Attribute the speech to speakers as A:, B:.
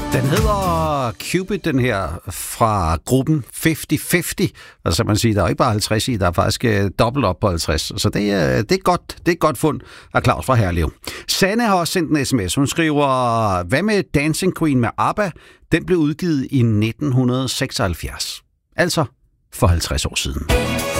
A: Den hedder Cupid, den her, fra gruppen 50-50. Altså man siger, der er ikke bare 50 i, der er faktisk dobbelt op på 50. Så det er et godt fund af Claus fra Herlev. Sanne har også sendt en sms. Hun skriver, hvad med Dancing Queen med ABBA? Den blev udgivet i 1976. Altså for 50 år siden.